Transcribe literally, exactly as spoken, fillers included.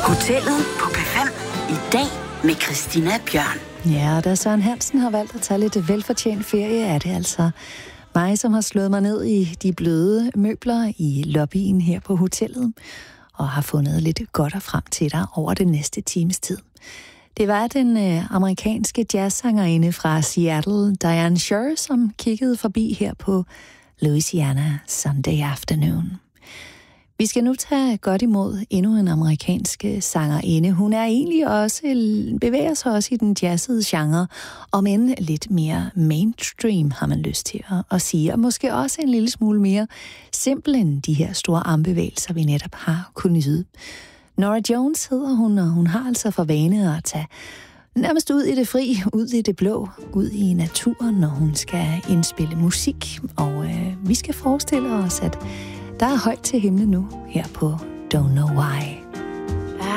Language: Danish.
Hotellet på P fem i dag med Christina Bjørn. Ja, da Søren Hansen har valgt at tage lidt velfortjent ferie, er det altså mig, som har slået mig ned i de bløde møbler i lobbyen her på hotellet, og har fundet lidt godt og frem til dig over det næste times tid. Det var den øh, amerikanske jazzsangerinde fra Seattle, Diane Shure, som kiggede forbi her på Louisiana Sunday Afternoon. Vi skal nu tage godt imod endnu en amerikansk sangerinde. Hun er egentlig også, bevæger sig også i den jazzede genre, om end lidt mere mainstream, har man lyst til at, at sige, og måske også en lille smule mere simpel end de her store armbevægelser, vi netop har kunnet nyde. Norah Jones hedder hun, og hun har altså for vane at tage nærmest ud i det fri, ud i det blå, ud i naturen, når hun skal indspille musik. Og øh, vi skal forestille os, at der er højt til himlen nu her på Don't Know Why.